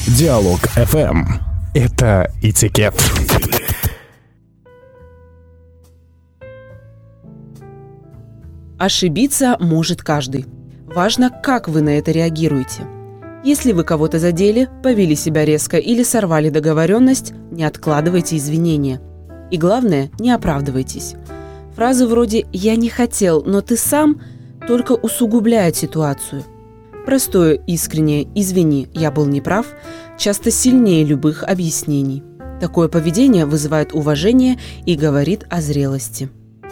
Диалог FM. Это этикет. Ошибиться может каждый. Важно, как вы на это реагируете. Если вы кого-то задели, повели себя резко или сорвали договоренность, не откладывайте извинения. И главное, не оправдывайтесь. Фразы вроде «я не хотел, но ты сам» только усугубляют ситуацию. Простое искреннее «извини, я был неправ» часто сильнее любых объяснений. Такое поведение вызывает уважение и говорит о зрелости.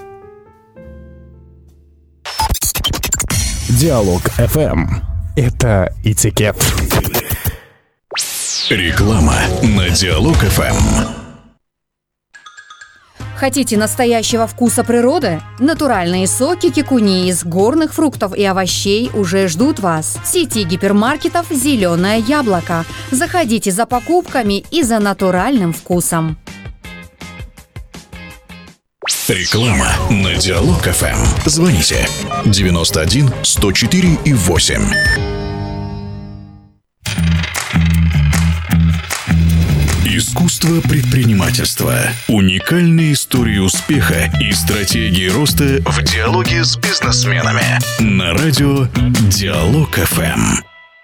Диалог FM. Это этикет. Реклама на Диалог FM. Хотите настоящего вкуса природы? Натуральные соки кикуни из горных фруктов и овощей уже ждут вас. В сети гипермаркетов «Зеленое яблоко». Заходите за покупками и за натуральным вкусом. Реклама на Диалог FM. Звоните 91 104 и 8. Искусство предпринимательства. Уникальные истории успеха и стратегии роста в диалоге с бизнесменами. На радио Диалог FM.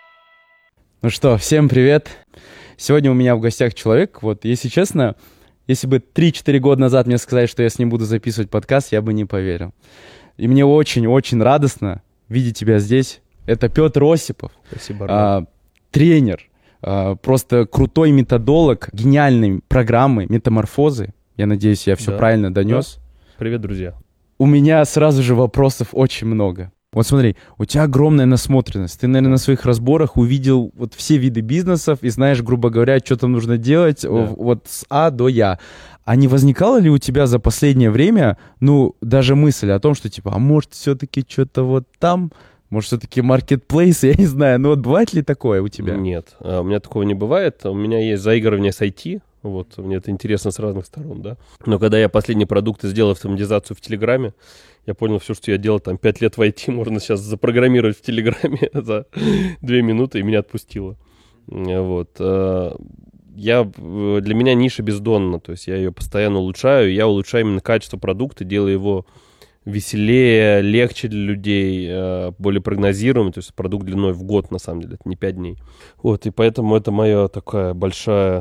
Ну что, всем привет. Сегодня у меня в гостях человек, вот если честно, если бы 3-4 года назад мне сказали, что я с ним буду записывать подкаст, я бы не поверил. И мне очень-очень радостно видеть тебя здесь. Это Петр Осипов. Спасибо. Тренер. Просто крутой методолог гениальной программы «Метаморфозы». Я надеюсь, я все правильно донес. Да. Привет, друзья. У меня сразу же вопросов очень много. Вот смотри, у тебя огромная насмотренность. Ты, наверное, на своих разборах увидел вот все виды бизнесов и знаешь, грубо говоря, что там нужно делать вот с А до Я. А не возникало ли у тебя за последнее время, даже мысль о том, что типа, а может все-таки что-то вот там... Может, все-таки маркетплейс, я не знаю. Но вот бывает ли такое у тебя? Нет, у меня такого не бывает. У меня есть заигрывание с IT. Вот, мне это интересно с разных сторон, да. Но когда я последние продукты сделал автоматизацию в Телеграме, я понял, все, что я делал там 5 лет в IT, можно сейчас запрограммировать в Телеграме за 2 минуты, и меня отпустило. Вот. Для меня ниша бездонна, то есть я ее постоянно улучшаю. Я улучшаю именно качество продукта, делаю его веселее, легче для людей, более прогнозируемый, то есть продукт длиной в год, на самом деле, это не 5 дней. Вот, и поэтому это моя такая большая...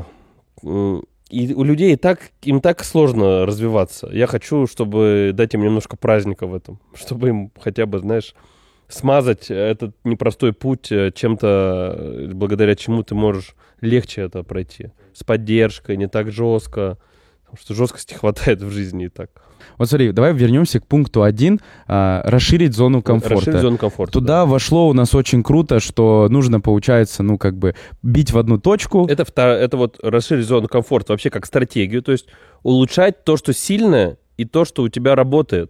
И у людей им так сложно развиваться. Я хочу, чтобы дать им немножко праздника в этом, чтобы им хотя бы, знаешь, смазать этот непростой путь чем-то, благодаря чему ты можешь легче это пройти. С поддержкой, не так жестко, потому что жесткости хватает в жизни и так. Вот смотри, давай вернемся к пункту 1. Расширить зону комфорта. Расширить зону комфорта. Туда вошло у нас очень круто, что нужно, получается, бить в одну точку. Это вот расширить зону комфорта вообще как стратегию, то есть улучшать то, что сильное, и то, что у тебя работает.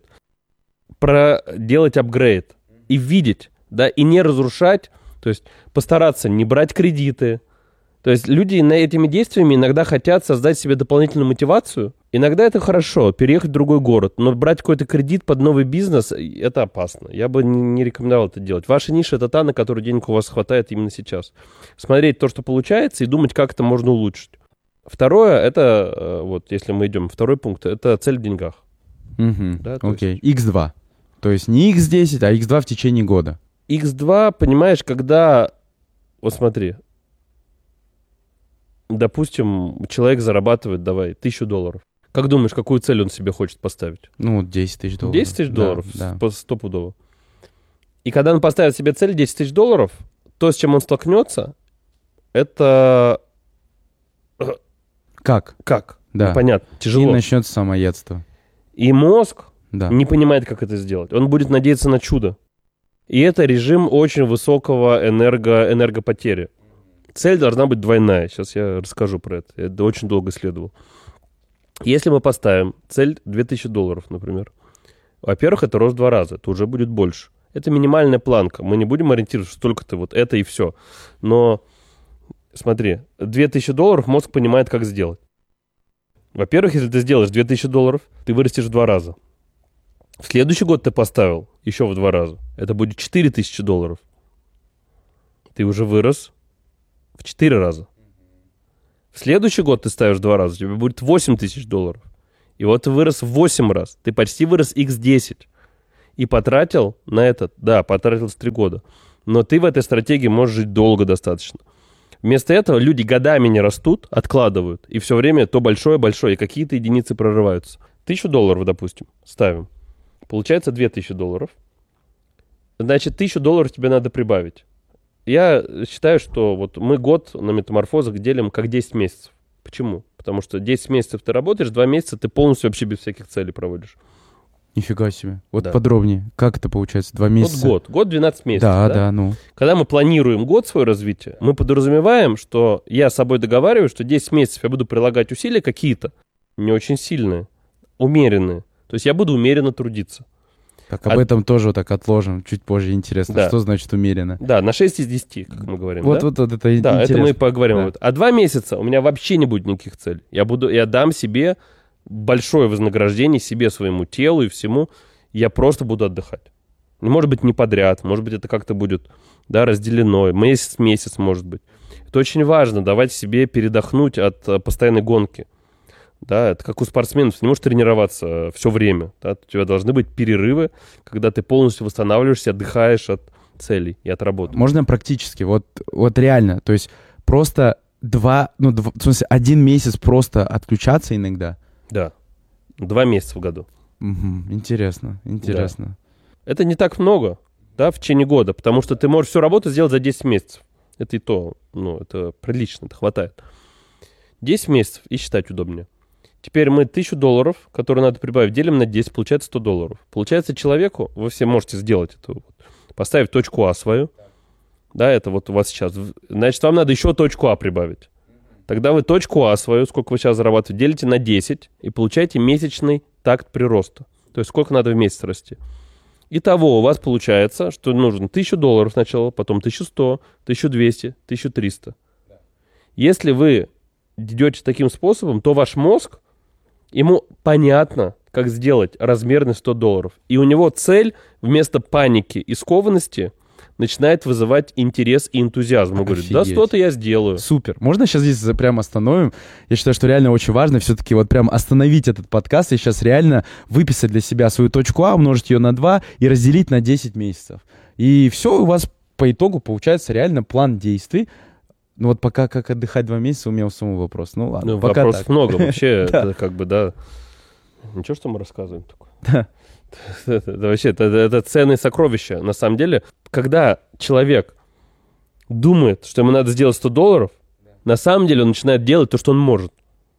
Делать апгрейд и видеть, да, и не разрушать, то есть постараться не брать кредиты. То есть люди этими действиями иногда хотят создать себе дополнительную мотивацию. Иногда это хорошо, переехать в другой город, но брать какой-то кредит под новый бизнес – это опасно. Я бы не рекомендовал это делать. Ваша ниша – это та, на которую денег у вас хватает именно сейчас. Смотреть то, что получается, и думать, как это можно улучшить. Второе – это, вот если мы идем, второй пункт – это цель в деньгах. Да, окей, X2. То есть не X10, а X2 в течение года. X2, понимаешь, когда… Вот смотри. Допустим, человек зарабатывает, $1000. Как думаешь, какую цель он себе хочет поставить? $10 тысяч. $10 тысяч? Да. Стопудово. И когда он поставит себе цель $10 тысяч, то, с чем он столкнется, это... Как? Да. Понятно, тяжело. И начнется самоедство. И мозг не понимает, как это сделать. Он будет надеяться на чудо. И это режим очень высокого энергопотери. Цель должна быть двойная. Сейчас я расскажу про это. Я очень долго исследовал. Если мы поставим цель $2000, например, во-первых, это рост в 2 раза. Это уже будет больше. Это минимальная планка. Мы не будем ориентироваться, что только-то вот это и все. Но смотри, $2000 мозг понимает, как сделать. Во-первых, если ты сделаешь $2000, ты вырастешь в 2 раза. В следующий год ты поставил еще в 2 раза. Это будет $4000. Ты уже вырос в 4 раза. В следующий год ты ставишь 2 раза, у тебя будет $8000. И вот ты вырос в 8 раз. Ты почти вырос x10. И потратил на это, потратил 3 года. Но ты в этой стратегии можешь жить долго достаточно. Вместо этого люди годами не растут, откладывают. И все время то большое-большое, и какие-то единицы прорываются. $1000, допустим, ставим. Получается $2000. Значит, $1000 тебе надо прибавить. Я считаю, что вот мы год на метаморфозах делим как 10 месяцев. Почему? Потому что 10 месяцев ты работаешь, 2 месяца ты полностью вообще без всяких целей проводишь. Нифига себе. Вот подробнее. Как это получается? 2 месяца? Вот год 12 месяцев. Да, ну. Когда мы планируем год свое развитие, мы подразумеваем, что я с собой договариваюсь, что 10 месяцев я буду прилагать усилия какие-то, не очень сильные, умеренные. То есть я буду умеренно трудиться. Так, об этом тоже вот так отложим. Чуть позже интересно. Да. Что значит умеренно? Да, на 6 из 10, как мы говорим. Вот это интересно. Да, это мы поговорим. Да. Вот. А 2 месяца у меня вообще не будет никаких целей. Я дам себе большое вознаграждение, себе, своему телу и всему. Я просто буду отдыхать. Может быть, не подряд. Может быть, это как-то будет разделено. Месяц, может быть. Это очень важно, давать себе передохнуть от постоянной гонки. Да, это как у спортсменов, ты не можешь тренироваться все время. Да? У тебя должны быть перерывы, когда ты полностью восстанавливаешься, отдыхаешь от целей и от работы. Можно практически, вот реально, то есть просто в смысле, 1 месяц просто отключаться иногда? Да, 2 месяца в году. Угу. Интересно. Да. Это не так много, в течение года, потому что ты можешь всю работу сделать за 10 месяцев. Это и то, это прилично, это хватает. 10 месяцев и считать удобнее. Теперь мы $1000, которые надо прибавить, делим на 10, получается $100. Получается человеку, вы все можете сделать это, поставить точку А свою, это вот у вас сейчас, значит, вам надо еще точку А прибавить. Тогда вы точку А свою, сколько вы сейчас зарабатываете, делите на 10 и получаете месячный такт прироста. То есть сколько надо в месяц расти. Итого у вас получается, что нужно $1000 сначала, потом 1100, 1200, 1300. Если вы идете таким способом, то ваш мозг, ему понятно, как сделать размерный $100. И у него цель вместо паники и скованности начинает вызывать интерес и энтузиазм. Он говорит, да, 100-то я сделаю. Супер. Можно сейчас здесь прям остановим? Я считаю, что реально очень важно все-таки вот прям остановить этот подкаст и сейчас реально выписать для себя свою точку А, умножить ее на 2 и разделить на 10 месяцев. И все, у вас по итогу получается реально план действий. Ну вот пока как отдыхать 2 месяца, у меня самого вопрос. Ну ладно, пока вопросов так. много. Вообще, это Ничего, что мы рассказываем такое. Да. Это вообще, это ценные сокровища. На самом деле, когда человек думает, что ему надо сделать $100, на самом деле он начинает делать то, что он может.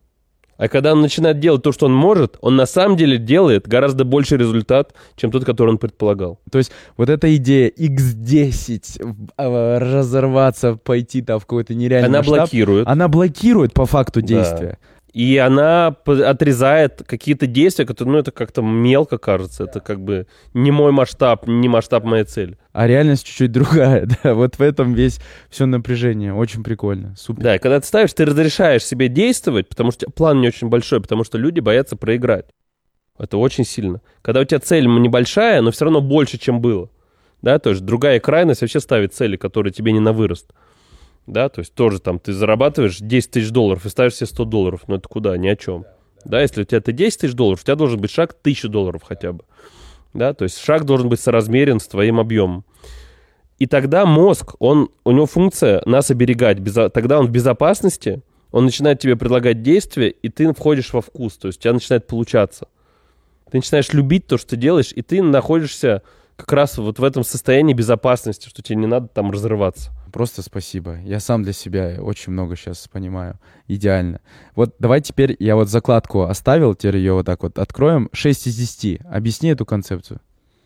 А когда он начинает делать то, что он может, он на самом деле делает гораздо больший результат, чем тот, который он предполагал. То есть вот эта идея x10, разорваться, пойти в какой-то нереальный масштаб, она блокирует по факту действия. Да. И она отрезает какие-то действия, которые, это как-то мелко кажется. Это как бы не мой масштаб, не масштаб моей цели. А реальность чуть-чуть другая, да. Вот в этом весь все напряжение. Очень прикольно. Супер. Да, и когда ты ставишь, ты разрешаешь себе действовать, потому что план не очень большой, потому что люди боятся проиграть. Это очень сильно. Когда у тебя цель небольшая, но все равно больше, чем было. Да, то есть другая крайность вообще ставит цели, которые тебе не на вырост. Да, то есть тоже там ты зарабатываешь $10 000 и ставишь себе $100. Но это куда? Ни о чем. Да, если у тебя это $10 000, у тебя должен быть шаг $1000 хотя бы. Да, то есть шаг должен быть соразмерен с твоим объемом. И тогда мозг, у него функция нас оберегать. Тогда он в безопасности, он начинает тебе предлагать действия, и ты входишь во вкус. То есть у тебя начинает получаться. Ты начинаешь любить то, что ты делаешь, и ты находишься как раз вот в этом состоянии безопасности, что тебе не надо там разрываться. Просто спасибо. Я сам для себя очень много сейчас понимаю. Идеально. Вот давай теперь я вот закладку оставил, теперь ее вот так вот откроем. 6 из 10. Объясни эту концепцию.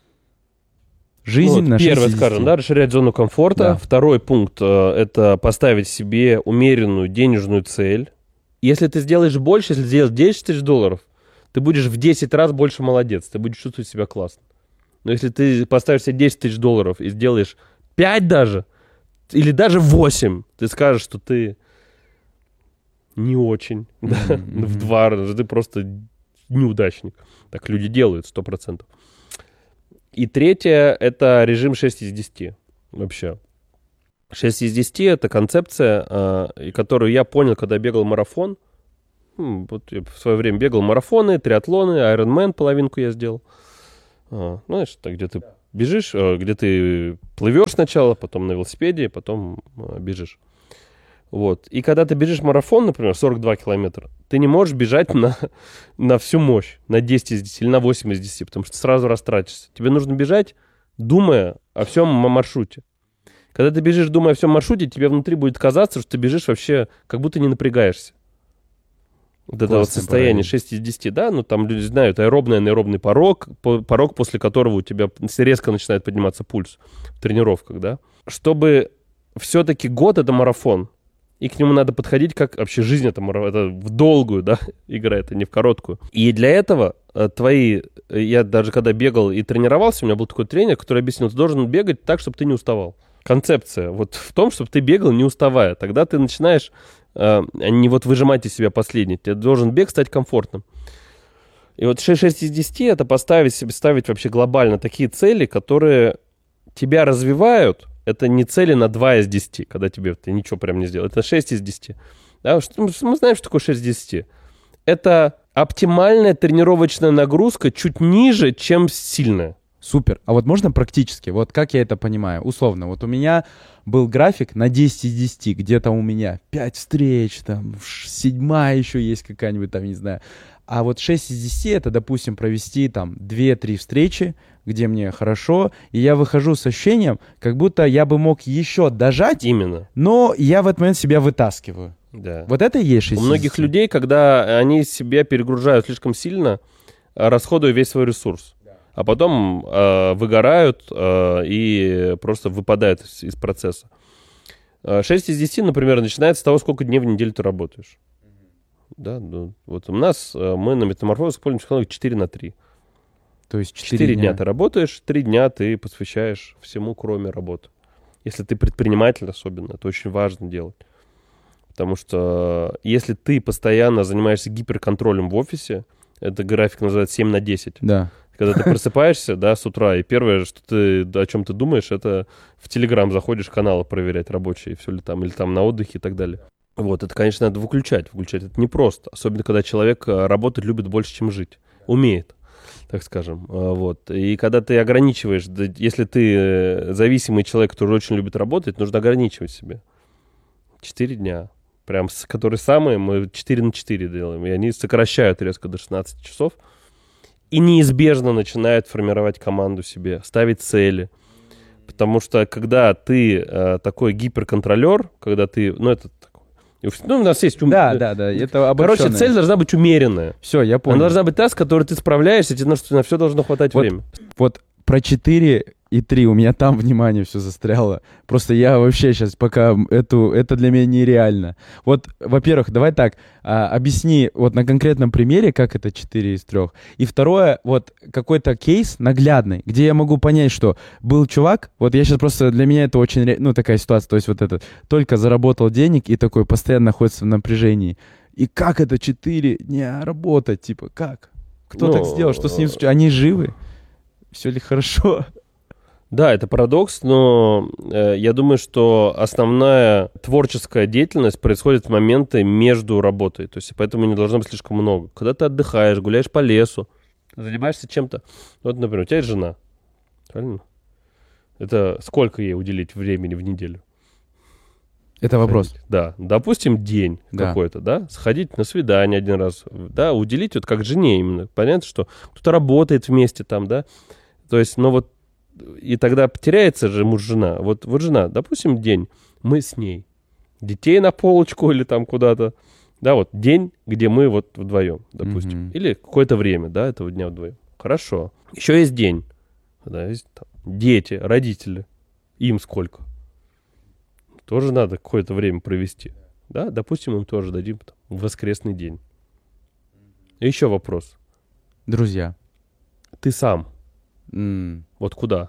Жизнь на 6 из 10. Первое, скажем, расширять зону комфорта. Да. Второй пункт это поставить себе умеренную денежную цель. Если ты сделаешь больше, если сделаешь $10 000, ты будешь в 10 раз больше молодец. Ты будешь чувствовать себя классно. Но если ты поставишь себе $10 000 и сделаешь 5 даже, или даже 8, ты скажешь, что ты не очень, в 2 раза, ты просто неудачник. Так люди делают 100%. И третье, это режим 6 из 10 вообще. 6 из 10 — это концепция, которую я понял, когда бегал марафон. Вот я в свое время бегал марафоны, триатлоны, Ironman половинку я сделал. Знаешь, так, где ты бежишь, где ты плывешь сначала, потом на велосипеде, потом бежишь. Вот. И когда ты бежишь марафон, например, 42 километра, ты не можешь бежать на всю мощь, на 10 из 10 или на 8 из 10, потому что сразу растратишься. Тебе нужно бежать, думая о всем маршруте. Когда ты бежишь, думая о всем маршруте, тебе внутри будет казаться, что ты бежишь вообще, как будто не напрягаешься. Вот это вот состояние 6 из 10, да, ну там люди знают, аэробный порог, после которого у тебя резко начинает подниматься пульс в тренировках, да. Чтобы все-таки год — это марафон, и к нему надо подходить как вообще жизнь — это в долгую, да, игра, это не в короткую. И для этого я даже когда бегал и тренировался, у меня был такой тренер, который объяснил, ты должен бегать так, чтобы ты не уставал. Концепция вот в том, чтобы ты бегал, не уставая. Тогда ты начинаешь не вот выжимать из себя последнее. Тебе должен бег стать комфортным. И вот 6 из 10 — это ставить вообще глобально такие цели, которые тебя развивают. Это не цели на 2 из 10, когда ты ничего прям не сделал. Это 6 из 10. Да? Мы знаем, что такое 6 из 10. Это оптимальная тренировочная нагрузка чуть ниже, чем сильная. Супер. А вот можно практически? Вот как я это понимаю? Условно, вот у меня был график на 10 из 10, где-то у меня 5 встреч, там 7-я еще есть какая-нибудь, там, не знаю. А вот 6 из 10 это, допустим, провести там 2-3 встречи, где мне хорошо, и я выхожу с ощущением, как будто я бы мог еще дожать. Именно. Но я в этот момент себя вытаскиваю. Да. Вот это и есть 6 из 10. У многих людей, когда они себя перегружают слишком сильно, расходуя весь свой ресурс. А потом выгорают и просто выпадают из процесса. 6 из 10, например, начинается с того, сколько дней в неделю ты работаешь. Да, ну, вот у нас, мы на метаморфозе используем психологию 4 на 3. То есть 4 дня ты работаешь, 3 дня ты посвящаешь всему, кроме работы. Если ты предприниматель особенно, это очень важно делать. Потому что если ты постоянно занимаешься гиперконтролем в офисе, это график называется 7 на 10. Да. Когда ты просыпаешься, да, с утра, и первое, о чем ты думаешь, это в Телеграм заходишь, каналы проверять рабочие, все ли там, или там на отдыхе и так далее. Вот, это, конечно, надо выключать. Выключать это непросто. Особенно, когда человек работать любит больше, чем жить. Умеет, так скажем. Вот. И когда ты ограничиваешь, если ты зависимый человек, который очень любит работать, нужно ограничивать себя. 4 дня. Прям, которые самые, мы 4 на 4 делаем. И они сокращают резко до 16 часов. И неизбежно начинают формировать команду себе, ставить цели. Потому что когда ты такой гиперконтролер, когда ты, это такое, у нас есть... Да, это обобщенное. Короче, цель должна быть умеренная. Все, я понял. Она должна быть та, с которой ты справляешься, тебе на все должно хватать время. Вот про 4 и 3 у меня там внимание все застряло. Просто я вообще сейчас пока это для меня нереально. Вот, во-первых, давай так, объясни вот на конкретном примере, как это 4 из 3. И второе, вот какой-то кейс наглядный, где я могу понять, что был чувак, вот я сейчас просто, для меня это очень, такая ситуация, то есть вот этот, только заработал денег и такой постоянно находится в напряжении. И как это 4 дня работать, типа, как? Кто так сделал, что с ним случилось? Они живы? Все ли хорошо? Да, это парадокс, но я думаю, что основная творческая деятельность происходит в моменты между работой. То есть поэтому не должно быть слишком много. Когда ты отдыхаешь, гуляешь по лесу, занимаешься чем-то. Вот, например, у тебя есть жена. Правильно? Это сколько ей уделить времени в неделю? Это вопрос. Да. Допустим, день какой-то, да? Сходить на свидание один раз. Да, уделить вот как жене именно. Понятно, что кто-то работает вместе там, да? То есть, и тогда потеряется же муж-жена. Вот жена, допустим, день, мы с ней. Детей на полочку или там куда-то. Да, вот день, где мы вот вдвоем, допустим. Или какое-то время, да, этого дня вдвоем. Хорошо. Еще есть день. Да, есть там дети, родители. Им сколько? Тоже надо какое-то время провести. Да, допустим, им тоже дадим воскресный день. И еще вопрос. Друзья. Ты сам. Вот куда?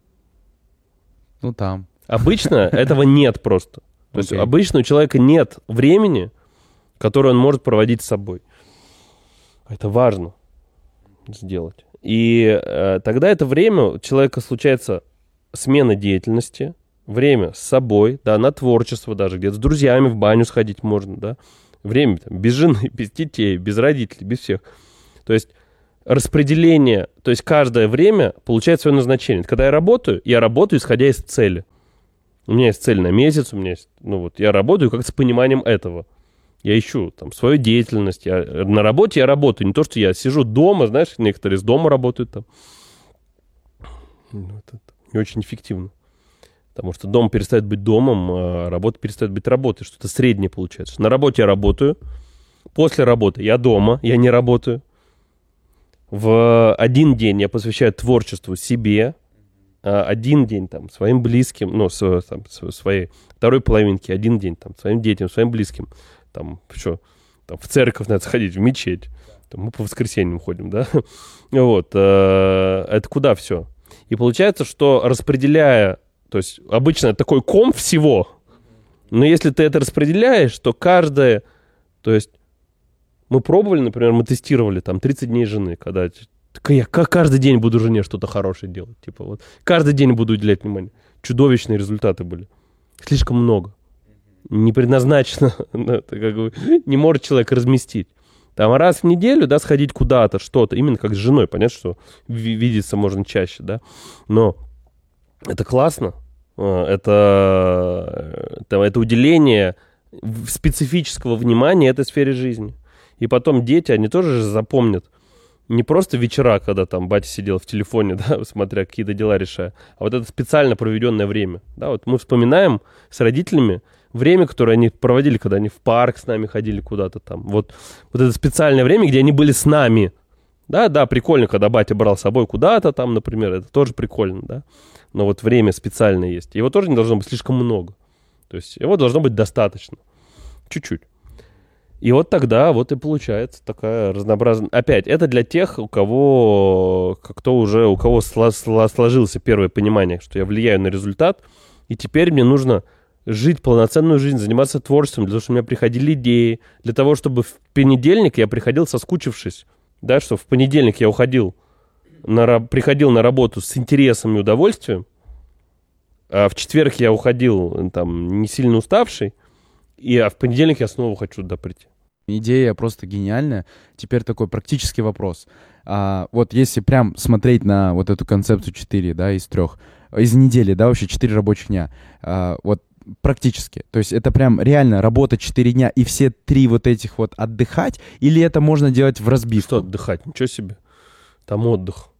Там. Обычно этого нет просто. То есть обычно у человека нет времени, которое он может проводить с собой. Это важно сделать. И тогда это время у человека случается смена деятельности, время с собой, да, на творчество даже, где-то с друзьями в баню сходить можно, да. Время там, без жены, без детей, без родителей, без всех. То есть распределение, то есть каждое время получает свое назначение. Когда я работаю исходя из цели. У меня есть цель на месяц, у меня есть, я работаю как с пониманием этого. Я ищу там свою деятельность. На работе я работаю. Не то, что я сижу дома, знаешь, некоторые из дома работают там. Это не очень эффективно. Потому что дом перестает быть домом, а работа перестает быть работой. Что-то среднее получается. На работе я работаю. После работы я дома, я не работаю. В один день я посвящаю творчеству себе. Один день там своим близким, своей второй половинке. Один день там своим детям, своим близким. Там в церковь надо сходить, в мечеть. Там, мы по воскресеньям ходим, да? Вот. Это куда все? И получается, что распределяя, то есть обычно такой ком всего, но если ты это распределяешь, то каждое, то есть мы пробовали, например, мы тестировали там 30 дней жены, когда я каждый день буду жене что-то хорошее делать, типа вот, каждый день буду уделять внимание. Чудовищные результаты были. Слишком много. Не предназначено, не может человек разместить. Там раз в неделю, да, сходить куда-то, что-то, именно как с женой, понятно, что видеться можно чаще, да, но это классно, это уделение специфического внимания этой сфере жизни. И потом дети, они тоже же запомнят не просто вечера, когда там батя сидел в телефоне, да, смотря какие-то дела решая, а вот это специально проведенное время. Да, вот мы вспоминаем с родителями время, которое они проводили, когда они в парк с нами ходили куда-то там. Вот это специальное время, где они были с нами. Да, прикольно, когда батя брал с собой куда-то там, например, это тоже прикольно, да. Но вот время специальное есть. Его тоже не должно быть слишком много. То есть его должно быть достаточно. Чуть-чуть. И вот тогда вот и получается такая разнообразная... Опять, это для тех, у кого сложился первое понимание, что я влияю на результат, и теперь мне нужно жить полноценную жизнь, заниматься творчеством, для того, чтобы у меня приходили идеи, для того, чтобы в понедельник я приходил соскучившись, да, что в понедельник я приходил на работу с интересом и удовольствием, а в четверг я уходил там не сильно уставший, а в понедельник я снова хочу туда прийти. Идея просто гениальная. Теперь такой практический вопрос. Вот если прям смотреть на вот эту концепцию 4, да, из 3, из недели, да, вообще 4 рабочих дня, вот практически. То есть это прям реально работать 4 дня и все 3 вот этих вот отдыхать, или это можно делать в разбивку? Что отдыхать? Ничего себе. Там отдых.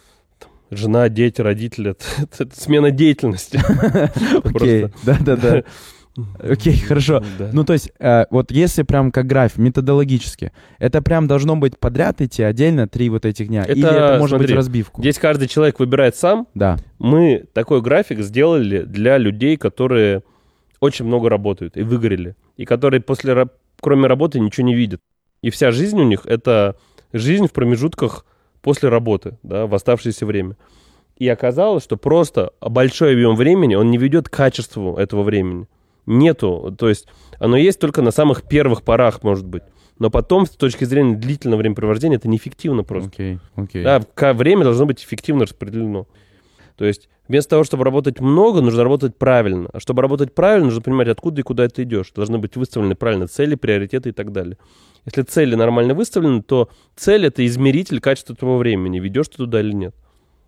Жена, дети, родители. Это смена деятельности. Окей, да-да-да. Окей, хорошо. Ну, то есть, вот если прям как график, методологически, это прям должно быть подряд идти отдельно 3 вот этих дня? Или это может быть разбивку? Здесь каждый человек выбирает сам. Да. Мы такой график сделали для людей, которые очень много работают и выгорели. И которые кроме работы ничего не видят. И вся жизнь у них — это жизнь в промежутках после работы, да, в оставшееся время. И оказалось, что просто большой объем времени, он не ведет к качеству этого времени. Нету, то есть оно есть только на самых первых порах, может быть. Но потом, с точки зрения длительного времяпрепровождения, это неэффективно просто. Окей. Да, время должно быть эффективно распределено. То есть вместо того, чтобы работать много, нужно работать правильно. А чтобы работать правильно, нужно понимать, откуда и куда ты идешь. Должны быть выставлены правильно цели, приоритеты и так далее. Если цели нормально выставлены, то цель — это измеритель качества твоего времени. Ведешь ты туда или нет.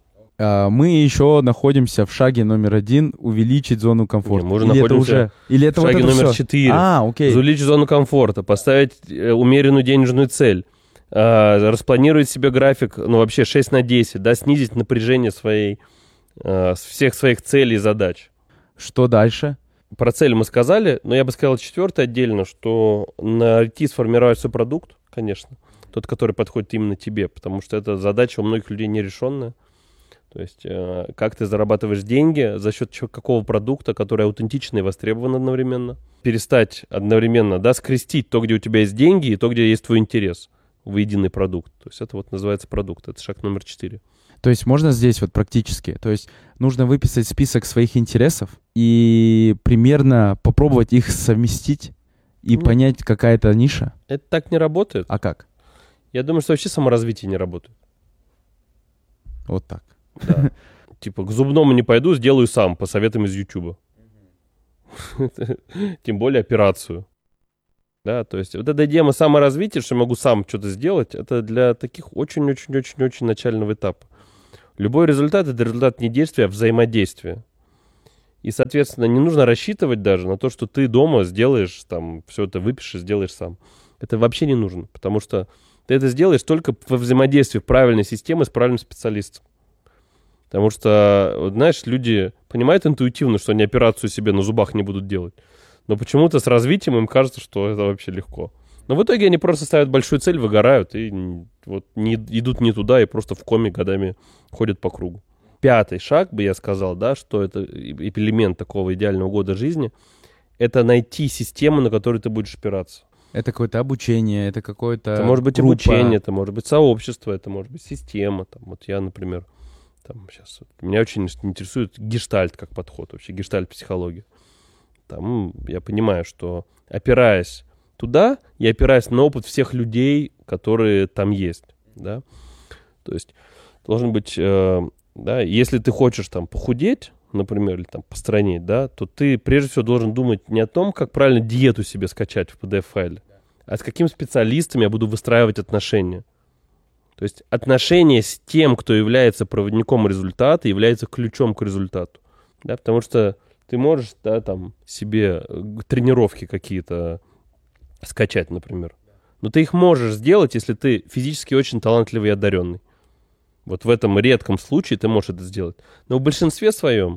Мы еще находимся в шаге номер 1 — увеличить зону комфорта. Мы уже находимся в шаге номер 4. Окей. Увеличить зону комфорта, поставить умеренную денежную цель, распланировать себе график, вообще 6 на 10, да, снизить напряжение всех своих целей и задач. Что дальше? Про цели мы сказали, но я бы сказал 4 отдельно, что найти, сформировать свой продукт, конечно, тот, который подходит именно тебе, потому что это задача у многих людей нерешенная. То есть как ты зарабатываешь деньги, за счет какого продукта, который аутентичный и востребован одновременно. Перестать одновременно, да, скрестить то, где у тебя есть деньги, и то, где есть твой интерес в единый продукт. То есть это вот называется продукт, это шаг номер 4. То есть можно здесь вот практически, то есть нужно выписать список своих интересов и примерно попробовать их совместить и понять, какая это ниша? Это так не работает. А как? Я думаю, что вообще саморазвитие не работает. Вот так. Да. Типа к зубному не пойду, сделаю сам, по советам из Ютуба. тем более операцию. Да, то есть вот эта идея саморазвития, что я могу сам что-то сделать, это для таких очень-очень-очень-очень начального этапа. Любой результат — это результат не действия, а взаимодействия. И, соответственно, не нужно рассчитывать даже на то, что ты дома сделаешь, там, все это выпишешь, сделаешь сам. Это вообще не нужно, потому что ты это сделаешь только во взаимодействии правильной системы с правильным специалистом. Потому что, вот, знаешь, люди понимают интуитивно, что они операцию себе на зубах не будут делать. Но почему-то с развитием им кажется, что это вообще легко. Но в итоге они просто ставят большую цель, выгорают и вот идут не туда и просто в коме годами ходят по кругу. 5-й шаг, бы я сказал, да, что это элемент такого идеального года жизни, это найти систему, на которую ты будешь опираться. Это какое-то обучение, это какое-то Это может быть группа. обучение, это может быть сообщество, это может быть система. Там, вот я, например, там сейчас... Меня очень интересует гештальт как подход, вообще гештальт-психология. Там я понимаю, что опираясь туда, я опираюсь на опыт всех людей, которые там есть, да. То есть должен быть... Да, если ты хочешь там похудеть, например, или там постранить, да, то ты прежде всего должен думать не о том, как правильно диету себе скачать в PDF-файле, а с каким специалистом я буду выстраивать отношения. То есть отношения с тем, кто является проводником результата, является ключом к результату. Да, потому что ты можешь, да, там, себе тренировки какие-то скачать, например. Но ты их можешь сделать, если ты физически очень талантливый и одаренный. Вот в этом редком случае ты можешь это сделать. Но в большинстве своем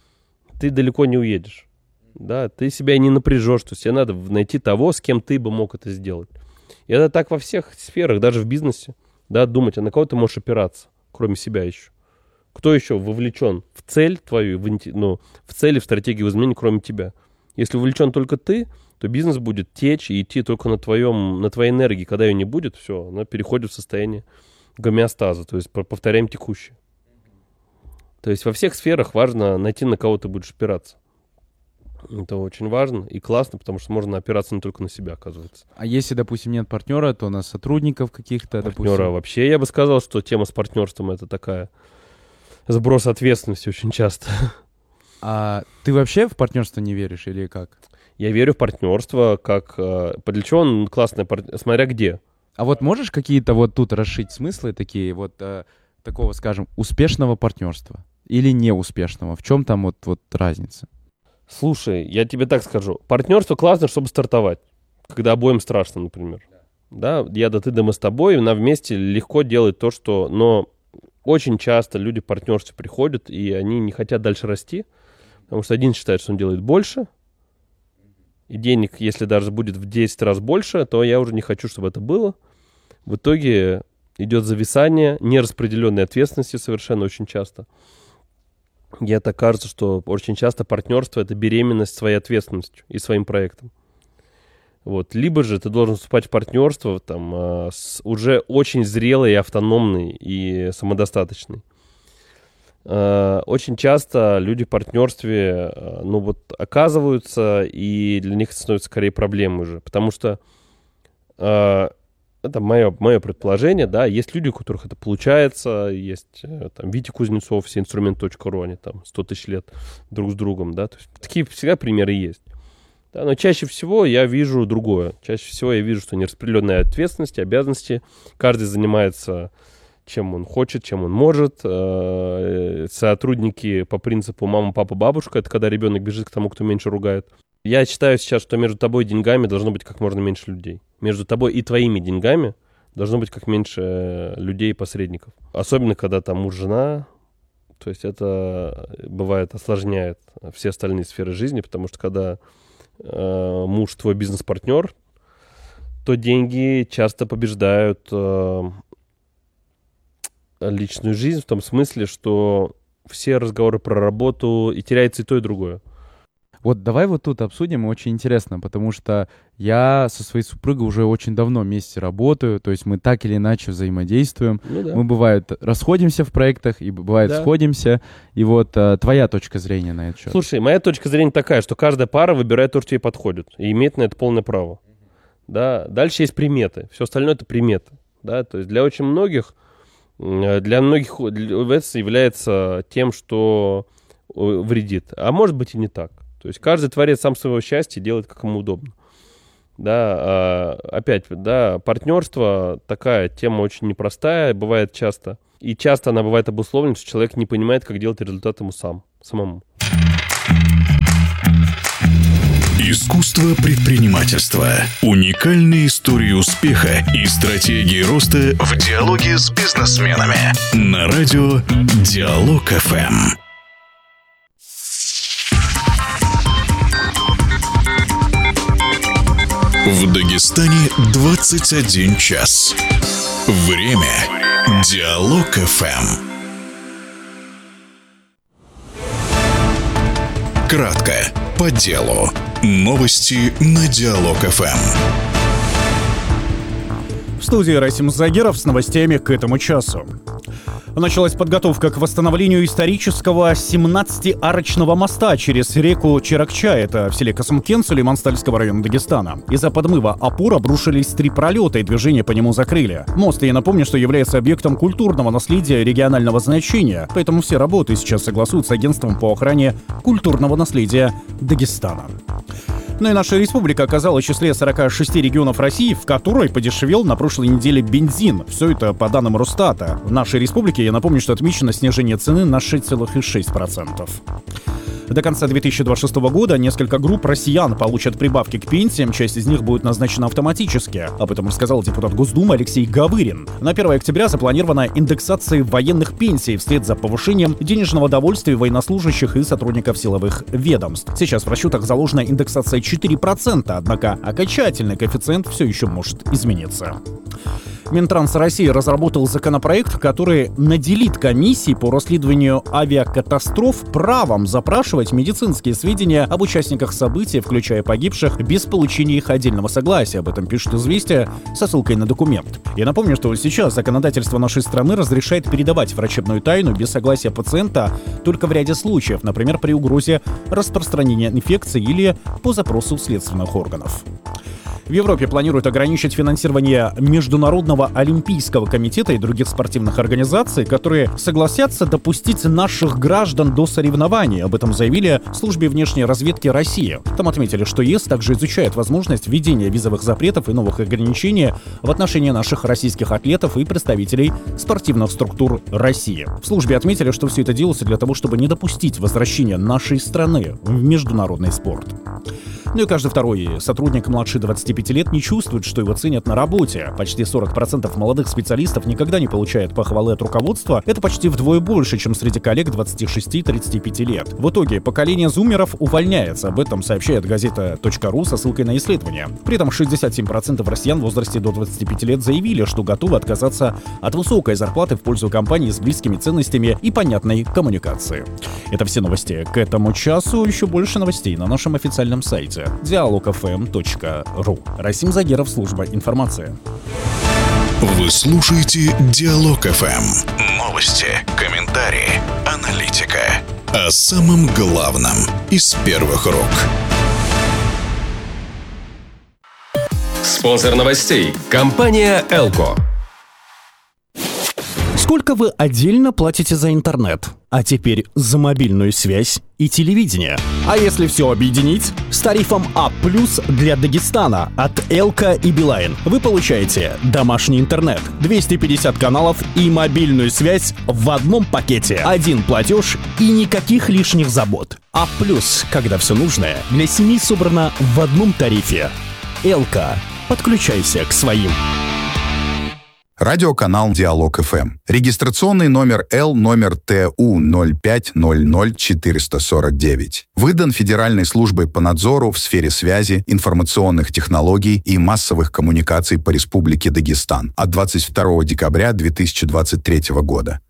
ты далеко не уедешь. Да? Ты себя не напряжешь. То есть тебе надо найти того, с кем ты бы мог это сделать. И это так во всех сферах, даже в бизнесе. Да, думать, а на кого ты можешь опираться, кроме себя еще. Кто еще вовлечен в цель твою, в цель и в стратегию изменений, кроме тебя? Если вовлечен только ты, то бизнес будет течь и идти только на твоей энергии. Когда ее не будет, все, она переходит в состояние гомеостаза, то есть повторяем текущее. То есть во всех сферах важно найти, на кого ты будешь опираться. Это очень важно и классно, потому что можно опираться не только на себя, оказывается. А если, допустим, нет партнера, то на сотрудников каких-то, Партнера допустим... вообще, я бы сказал, что тема с партнерством — это такая сброс ответственности очень часто. А ты вообще в партнерство не веришь или как? Я верю в партнерство, как... Для чего он классное партнерство? Смотря где. А вот можешь какие-то вот тут расшить смыслы такие, вот такого, скажем, успешного партнерства или неуспешного? В чем там вот разница? Слушай, я тебе так скажу. Партнерство классно, чтобы стартовать, когда обоим страшно, например. Да, ты, мы с тобой, и нам вместе легко делать то, что... Но очень часто люди в партнерстве приходят, и они не хотят дальше расти, потому что один считает, что он делает больше, и денег, если даже будет в 10 раз больше, то я уже не хочу, чтобы это было. В итоге идет зависание, нераспределенной ответственности совершенно очень часто. Мне так кажется, что очень часто партнерство — это беременность своей ответственностью и своим проектом. Вот. Либо же ты должен вступать в партнерство там, с уже очень зрелый, автономный и самодостаточный. Очень часто люди в партнерстве оказываются, и для них это становится скорее проблемой уже. Потому что это мое предположение, да, есть люди, у которых это получается, есть там Витя Кузнецов, всеинструмент.ру, они там 100 тысяч лет друг с другом, да, то есть такие всегда примеры есть. Да, но чаще всего я вижу другое. Чаще всего я вижу, что нераспределенная ответственность, обязанности, каждый занимается чем он хочет, чем он может. Сотрудники по принципу мама, папа, бабушка, это когда ребенок бежит к тому, кто меньше ругает. Я считаю сейчас, что между тобой и деньгами должно быть как можно меньше людей. Между тобой и твоими деньгами должно быть как меньше людей и посредников. Особенно, когда там муж-жена. То есть это бывает осложняет все остальные сферы жизни, потому что когда муж твой бизнес-партнер, то деньги часто побеждают личную жизнь в том смысле, что все разговоры про работу, и теряется и то, и другое. Вот давай вот тут обсудим, очень интересно, потому что я со своей супругой уже очень давно вместе работаю, то есть мы так или иначе взаимодействуем. Ну, да. Мы, бывает, расходимся в проектах, и бывает, сходимся. И вот твоя точка зрения на этот счет. Слушай, моя точка зрения такая, что каждая пара выбирает то, что ей подходит, и имеет на это полное право. Да? Дальше есть приметы, все остальное — это приметы. Да? То есть для очень многих, это является тем, что вредит. А может быть и не так. То есть каждый творец сам своего счастья делает, как ему удобно. Да, опять, да, партнерство такая тема очень непростая, бывает часто. И часто она бывает обусловлена, что человек не понимает, как делать результат ему самому. Искусство предпринимательства. Уникальные истории успеха и стратегии роста в диалоге с бизнесменами. На радио Диалог ФМ. В Дагестане 21 час. Время Диалог ФМ. Кратко, по делу. Новости на Диалог ФМ. В студии Расим Загиров с новостями к этому часу. Началась подготовка к восстановлению исторического 17-арочного моста через реку Черакча, это в селе Касымкен, Сулейман-Стальского района Дагестана. Из-за подмыва опор обрушились 3 пролета, и движение по нему закрыли. Мост, я напомню, что является объектом культурного наследия регионального значения, поэтому все работы сейчас согласуют с агентством по охране культурного наследия Дагестана. Ну и наша республика оказалась в числе 46 регионов России, в которой подешевел на прошлой неделе бензин. Все это по данным Росстата. В нашей республике, я напомню, что отмечено снижение цены на 6,6%. До конца 2026 года несколько групп россиян получат прибавки к пенсиям, часть из них будет назначена автоматически. Об этом рассказал депутат Госдумы Алексей Гавырин. На 1 октября запланирована индексация военных пенсий вслед за повышением денежного довольствия военнослужащих и сотрудников силовых ведомств. Сейчас в расчетах заложена индексация 4%, однако окончательный коэффициент все еще может измениться. Минтранс России разработал законопроект, который наделит комиссии по расследованию авиакатастроф правом запрашивать медицинские сведения об участниках событий, включая погибших, без получения их отдельного согласия. Об этом пишет «Известия» со ссылкой на документ. Я напомню, что сейчас законодательство нашей страны разрешает передавать врачебную тайну без согласия пациента только в ряде случаев, например, при угрозе распространения инфекции или по запросу следственных органов. В Европе планируют ограничить финансирование Международного олимпийского комитета и других спортивных организаций, которые согласятся допустить наших граждан до соревнований. Об этом заявили в службе внешней разведки России. Там отметили, что ЕС также изучает возможность введения визовых запретов и новых ограничений в отношении наших российских атлетов и представителей спортивных структур России. В службе отметили, что все это делается для того, чтобы не допустить возвращения нашей страны в международный спорт. Ну и каждый второй сотрудник младше 25 лет не чувствует, что его ценят на работе. Почти 40% молодых специалистов никогда не получают похвалы от руководства. Это почти вдвое больше, чем среди коллег 26-35 лет. В итоге поколение зумеров увольняется. Об этом сообщает газета .ру со ссылкой на исследование. При этом 67% россиян в возрасте до 25 лет заявили, что готовы отказаться от высокой зарплаты в пользу компании с близкими ценностями и понятной коммуникацией. Это все новости к этому часу. Еще больше новостей на нашем официальном сайте dialogfm.ru. Расим Загиров, служба информации. Вы слушаете Диалог ФМ. Новости, комментарии, аналитика. О самом главном из первых рук. Спонсор новостей – компания «Элко». Сколько вы отдельно платите за интернет? А теперь за мобильную связь и телевидение. А если все объединить? С тарифом А+ для Дагестана от Элко и Билайн вы получаете домашний интернет, 250 каналов и мобильную связь в одном пакете. Один платеж и никаких лишних забот. А+, когда все нужное для семьи собрано в одном тарифе. Элко. Подключайся к своим. Радиоканал Диалог ФМ. Регистрационный номер Л номер ТУ 0500449. Выдан Федеральной службой по надзору в сфере связи, информационных технологий и массовых коммуникаций по Республике Дагестан от 22 декабря 2023 года.